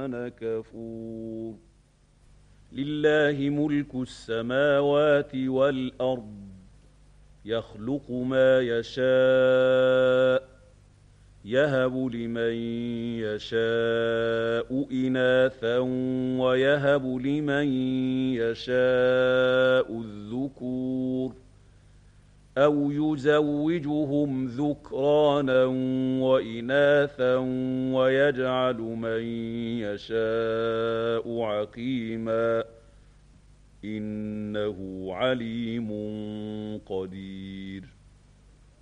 أنا كفور لله ملك السماوات والأرض يخلق ما يشاء يهب لمن يشاء إناثا ويهب لمن يشاء الذكور أو يزوجهم ذكرانا وإناثا ويجعل من يشاء عقيما إنه عليم قدير